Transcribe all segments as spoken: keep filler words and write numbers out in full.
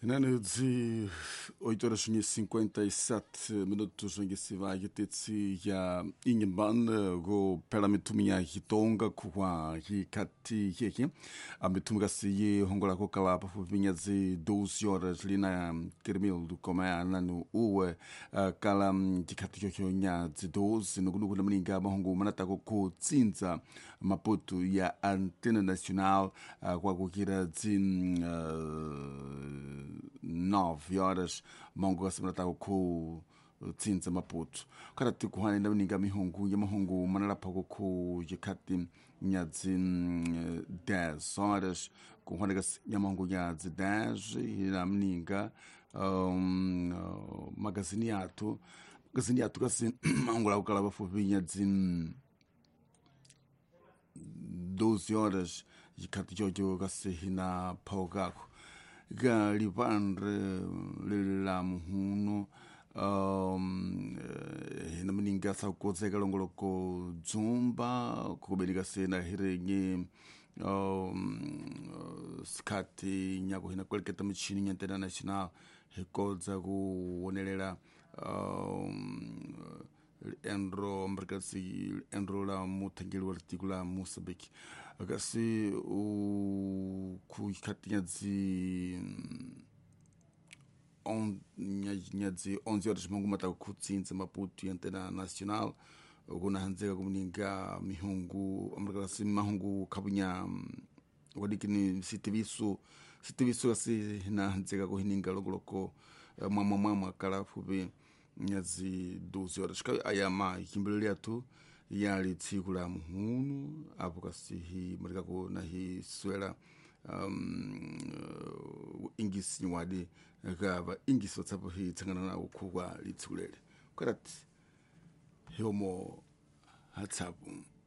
Nane oito horas e cinquenta e sete minutos em que se vai tetsi ya ingban go pela mitumia hitonga kwa hikati hiki ametumga si hongola ko kala pa vinha de doze horas lina termil do koma nanu uwe kala hikati hiki nya de doze no gunu mninga mahongo manata ko ko tsinza Maputo ya antena nacional kwa kukira zin nove horas mongo semana tá com tsinza Maputo cara tu ko hana ninga mihongo ya mahongo manala pa ko yekati nyazin dez horas com hana ya mahongo ya dez e na mninga um magazine ato magazine ato kasi mahongo la kala ba fovinha zin doze horas de catiojo kasi hina paugako ga livandre la muhuno um hina mninga sa ko zega longoloko zumba ko beniga sena hirenye um skati nyako hina kwelketa mchini nya international hekoza kuonelela um enro merkasi enro la mutangeli articula Moçambique agasi o ku katinha de on nya de onze horas mongo mata ku tsinza Maputo antena nacional kuna hanzeka kumninga mihungu merkasi mahungu kabunya wadikini sitiviso sitiviso asi na hanzeka ko hininga logoloko mama mama kala fubi nyazi doze horas ayama kimbelela tu yali tsiku la muhunu apo kasihi marika ko na hi swela um uh, ingisi wadi gava ingisi whatsapp hi tsangana na ukugwa litsulele kwarat homo whatsapp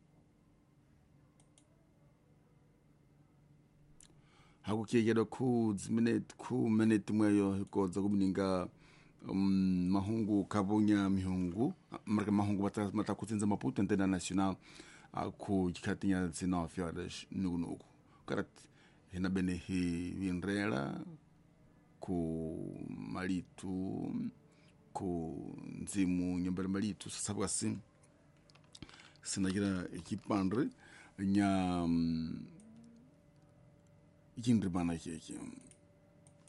hakukiyeda ku minute ku minute mweyo koza kumninga um, mahungu kabunya mihungu marka mahungu mata mata kutsinza Maputo antena nacional ku katinya dezenove horas no nugo karat hina bene hi vinrela ku malitu ku nzimu nyambara malitu sababu assim sinagira ekipandre nya um, yindribana keke